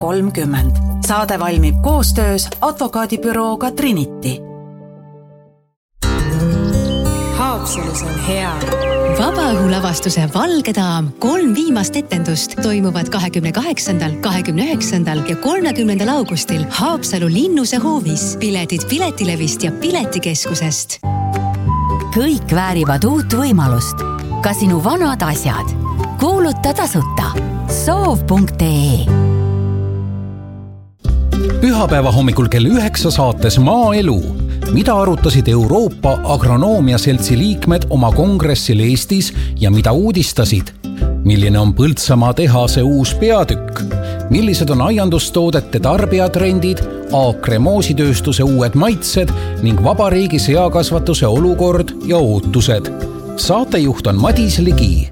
30. Saade valmib koostöös advokaadibürooga Trinity. Haapsalus on hea. Vabaõhulavastuse Valge daam 3 viimast etendust toimuvad 28., 29. ja 30. augustil Haapsalu Linnuse hoovis. Piletid Piletilevist ja Piletikeskusest. Kõik väärivad uut võimalust. Ka sinu vanad asjad. Kuuluta tasuta. Soov.ee. Pühapäeva hommikul kell 9 saates Maaelu. Mida arutasid Euroopa Agronoomia Seltsi liikmed oma kongressil Eestis ja mida uudistasid? Milline on Põltsamaa tehase uus peatükk? Millised on aiandustoodete tarbijatrendid, Aakre moositööstuse uued maitsed ning vabariigi seakasvatuse olukord ja ootused? Saatejuht on Madis Ligi.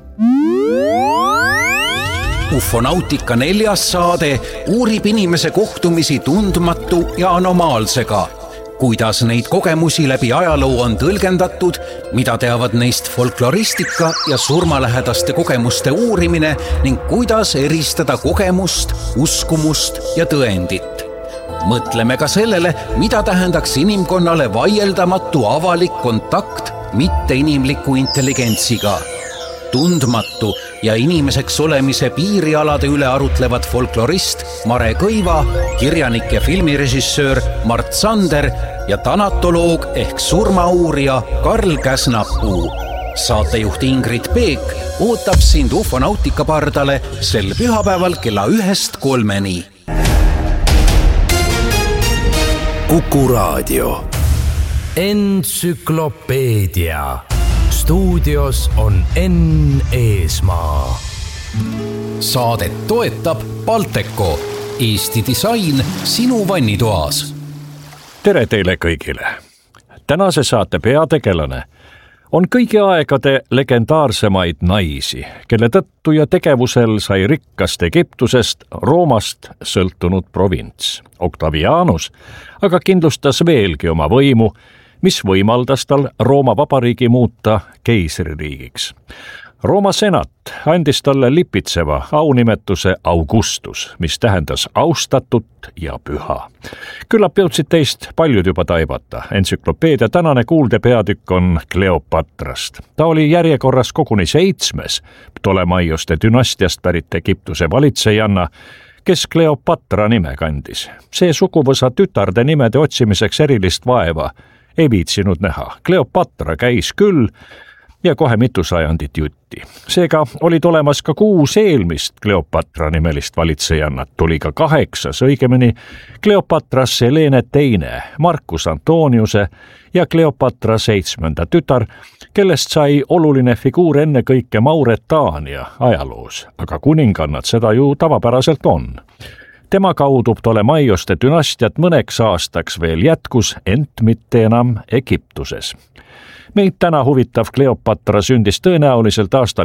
Ufonautika 4. saade uurib inimese kohtumisi tundmatu ja anomaalsega. Kuidas neid kogemusi läbi ajaloo on tõlgendatud, mida teavad neist folkloristika ja surmalähedaste kogemuste uurimine ning kuidas eristada kogemust, uskumust ja tõendit. Mõtleme ka sellele, mida tähendaks inimkonnale vaieldamatu avalik kontakt mitteinimliku intelligentsiga. Tundmatu ja inimeseks olemise piirialade üle arutlevad folklorist Mare Kõiva, kirjanik ja filmirežissöör Mart Sander ja tanatoloog ehk surmauurija Karl Käsnapuu. Saatejuht Ingrid Peek ootab sind Ufonautika pardale sel pühapäeval kella 1-3. Kuku Raadio. Entsüklopeedia. Stuudios on Enn Eesmaa. Saadet toetab Balteco, Eesti disain sinu vannitoas. Tere teile kõigile. Tänase saate peategelane on kõigi aegade legendaarsemaid naisi, kelle tõttu ja tegevusel sai rikkast Egiptusest Roomast sõltunud provints. Octavianus aga kindlustas veelgi oma võimu, mis võimaldas tal Rooma vabariigi muuta keisririigiks. Rooma senat andis talle lipitseva aunimetuse Augustus, mis tähendas austatut ja püha. Küllap jõudsid teist paljud juba taibata. Entsüklopeedia tänane kuuldepeatükk on Kleopatrast. Ta oli järjekorras koguni 7. Ptolemaioste dünastiast pärit Egiptuse valitsejanna, kes Kleopatra nime kandis. See suguvõsa tütarde nimede otsimiseks erilist vaeva ei viitsinud näha. Kleopatra käis küll ja kohe mitu sajandit jutti. Seega olid olemas ka 6 eelmist Kleopatra nimelist valitsejannat. Tuli ka 8, õigemini Kleopatra Selene II, Marcus Antoniuse ja Kleopatra 7. tütar, kellest sai oluline figuur ennekõike Mauretaania ajaloos, aga kuningannad seda ju tavapäraselt on. Tema kaudu Ptolemaioste dünastiat mõneks aastaks veel jätkus, ent mitte enam Egiptuses. Meid täna huvitav Kleopatra sündis tõenäoliselt aastal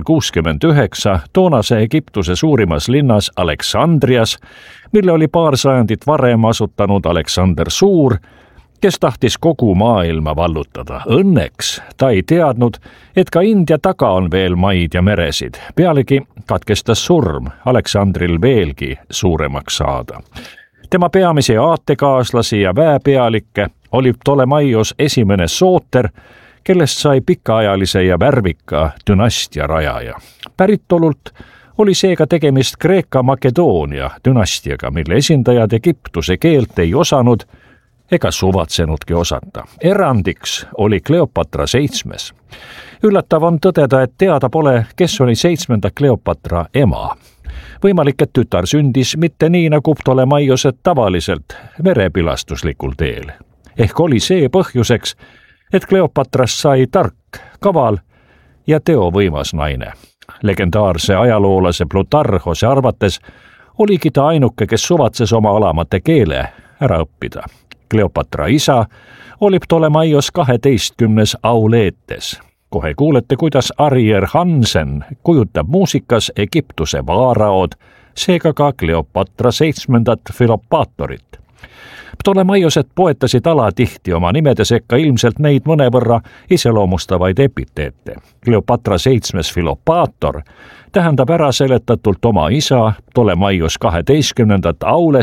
69 toonase Egiptuse suurimas linnas Aleksandrias, mille oli paar sajandit varem asutanud Aleksander Suur, kes tahtis kogu maailma vallutada. Õnneks ta ei teadnud, et ka India taga on veel maid ja meresid. Pealegi katkestas surm Aleksandril veelgi suuremaks saada. Tema peamisi aatekaaslasi ja väepealikke oli Ptolemaios esimene Sooter, kellest sai pikaajalise ja värvika dünastia rajaja. Päritolult oli seega tegemist Kreeka-Makedoonia dünastiaga, mille esindajad Egiptuse keelt ei osanud ega suvatsenudki osata. Erandiks oli Kleopatra 7. Üllatav on tõdeda, et teada pole, kes oli 7. Kleopatra ema. Võimalik, et tütar sündis mitte nii nagu Ptolemaiosed tavaliselt verepilastuslikul teel. Ehk oli see põhjuseks, et Kleopatrast sai tark, kaval ja teovõimas naine. Legendaarse ajaloolase Plutarhose arvates oligi ta ainuke, kes suvatses oma alamate keele ära õppida. Kleopatra isa oli Ptolemaios 12. Auletes. Kohe kuulete, kuidas Arier Hansen kujutab muusikas Egiptuse vaaraod, seega ka Kleopatra 7. Filopaatorit. Ptolemaiosed poetasid alatihti oma nimede sekka ilmselt neid mõnevõrra iseloomustavaid epiteete. Kleopatra 7. Filopaator tähendab ära seletatult oma isa Ptolemaios 12. Aule